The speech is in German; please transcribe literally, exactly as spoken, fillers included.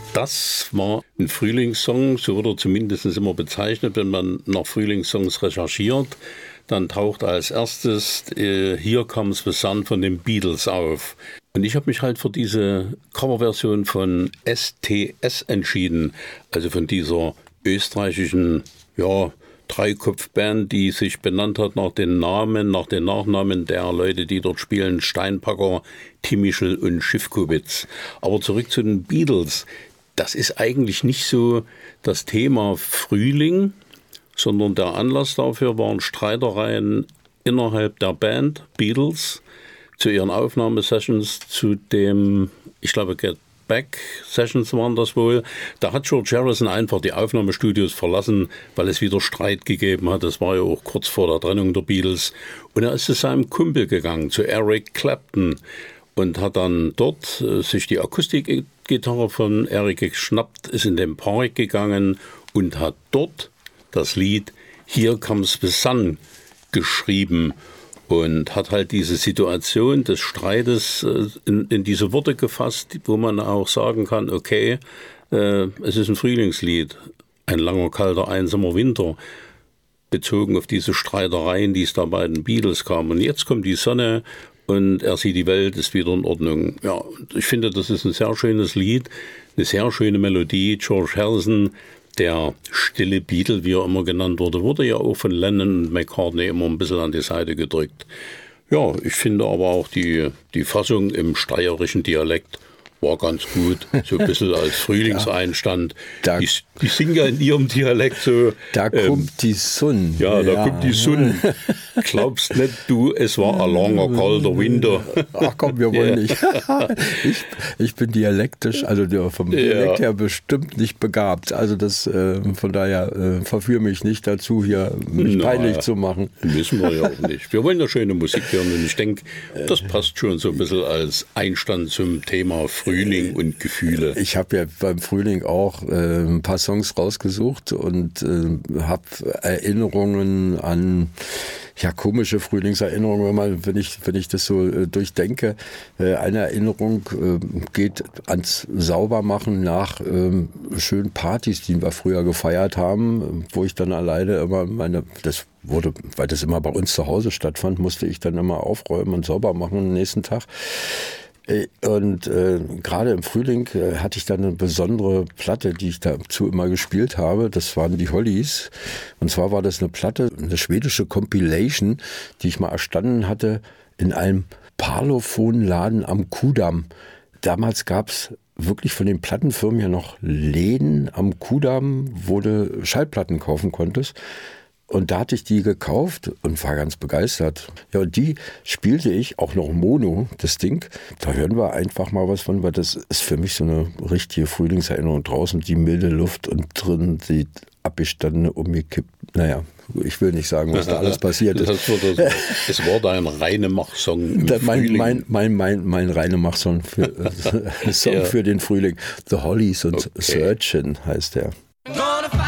Das war ein Frühlingssong, so wird er zumindest immer bezeichnet, wenn man nach Frühlingssongs recherchiert. Dann taucht als erstes äh, Here Comes the Sun von den Beatles auf. Und ich habe mich halt für diese Coverversion von S T S entschieden, also von dieser österreichischen, ja, Dreikopfband, die sich benannt hat nach den Namen, nach den Nachnamen der Leute, die dort spielen, Steinpacker, Timischl und Schiffkowitz. Aber zurück zu den Beatles. Das ist eigentlich nicht so das Thema Frühling, sondern der Anlass dafür waren Streitereien innerhalb der Band Beatles zu ihren Aufnahmesessions, zu dem, ich glaube, Get Back Sessions waren das wohl. Da hat George Harrison einfach die Aufnahmestudios verlassen, weil es wieder Streit gegeben hat. Das war ja auch kurz vor der Trennung der Beatles. Und er ist zu seinem Kumpel gegangen, zu Eric Clapton, und hat dann dort äh, sich die Akustikgitarre von Eric geschnappt, ist in den Park gegangen und hat dort das Lied Here Comes the Sun geschrieben und hat halt diese Situation des Streites äh, in, in diese Worte gefasst, wo man auch sagen kann, okay, äh, es ist ein Frühlingslied, ein langer, kalter, einsamer Winter, bezogen auf diese Streitereien, die es da bei den Beatles kam. Und jetzt kommt die Sonne und er sieht, die Welt ist wieder in Ordnung. Ja, ich finde, das ist ein sehr schönes Lied, eine sehr schöne Melodie. George Harrison, der stille Beatle, wie er immer genannt wurde, wurde ja auch von Lennon und McCartney immer ein bisschen an die Seite gedrückt. Ja, ich finde aber auch die, die Fassung im steirischen Dialekt war ganz gut, so ein bisschen als Frühlingseinstand. Da, die, die singen ja in ihrem Dialekt so. Da ähm, kommt die Sonne. Ja, da ja. kommt die Sonne. Glaubst nicht du, es war ein langer, kalter Winter. Ach komm, wir wollen nicht. ich, ich bin dialektisch, also vom Dialekt ja. her bestimmt nicht begabt. Also das, äh, von daher äh, verführe mich nicht dazu, hier mich Na, peinlich zu machen. Wissen wir ja auch nicht. Wir wollen ja schöne Musik hören und ich denke, das passt schon so ein bisschen als Einstand zum Thema Frühling und Gefühle. Ich habe ja beim Frühling auch äh, ein paar Songs rausgesucht und äh, habe Erinnerungen an ja komische Frühlingserinnerungen, wenn man, wenn ich, wenn ich das so äh, durchdenke. Äh, eine Erinnerung äh, geht ans Saubermachen nach äh, schönen Partys, die wir früher gefeiert haben, wo ich dann alleine immer meine, das wurde, weil das immer bei uns zu Hause stattfand, musste ich dann immer aufräumen und sauber machen am nächsten Tag. Und äh, gerade im Frühling äh, hatte ich dann eine besondere Platte, die ich dazu immer gespielt habe. Das waren die Hollies. Und zwar war das eine Platte, eine schwedische Compilation, die ich mal erstanden hatte in einem Parlophonladen am Kudamm. Damals gab es wirklich von den Plattenfirmen ja noch Läden am Kudamm, wo du Schallplatten kaufen konntest. Und da hatte ich die gekauft und war ganz begeistert. Ja, und die spielte ich auch noch Mono, das Ding. Da hören wir einfach mal was von, weil das ist für mich so eine richtige Frühlingserinnerung. Draußen die milde Luft und drin die abgestandene umgekippt. Naja, ich will nicht sagen, was da alles passiert ist. Das war, das, das war dein Reinemach-Song im mein, Frühling. Mein, mein, mein, mein Reinemach-Song für, Song ja. für den Frühling. The Hollies und okay. Searchin' heißt der.